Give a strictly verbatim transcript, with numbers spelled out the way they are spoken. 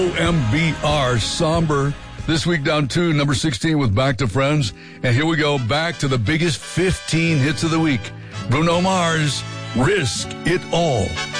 M B R, somber. This week down to number sixteen with Back to Friends. And here we go, back to the biggest fifteen hits of the week. Bruno Mars, Risk It All.